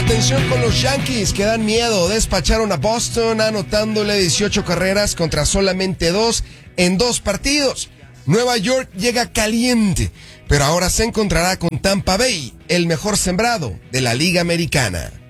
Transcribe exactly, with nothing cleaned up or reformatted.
Atención con los Yankees, que dan miedo. Despacharon a Boston anotándole dieciocho carreras contra solamente dos en dos partidos. Nueva York llega caliente, pero ahora se encontrará con Tampa Bay, el mejor sembrado de la Liga Americana.